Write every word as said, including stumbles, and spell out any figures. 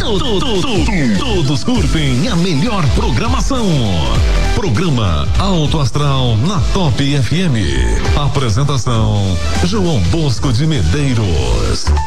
Todos curtem a melhor programação. Programa Alto Astral na Top F M. Apresentação João Bosco de Medeiros.